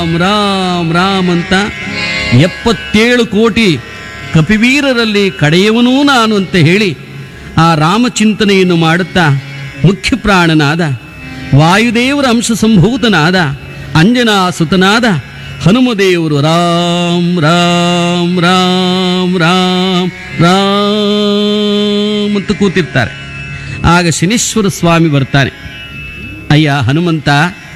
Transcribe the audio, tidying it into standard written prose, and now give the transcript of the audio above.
ರಾಮ್ ರಾಮ್ ರಾಮ್ ಅಂತ 77 ಕೋಟಿ ಕಪಿವೀರರಲ್ಲಿ ಕಡೆಯವನೂ ನಾನು ಅಂತ ಹೇಳಿ ಆ ರಾಮಚಿಂತನೆಯನ್ನು ಮಾಡುತ್ತಾ ಮುಖ್ಯ ಪ್ರಾಣನಾದ ವಾಯುದೇವರ ಅಂಶ ಸಂಭೂತನಾದ ಅಂಜನಾ ಸುತನಾದ ಹನುಮದೇವರು ರಾಮ್ ರಾಮ್ ರಾಮ್ ರಾಮ್ ರಾಮ್ ಅಂತ ಕೂತಿರ್ತಾರೆ. ಆಗ ಶನೀಶ್ವರ ಸ್ವಾಮಿ ಬರ್ತಾನೆ. ಅಯ್ಯ ಹನುಮಂತ,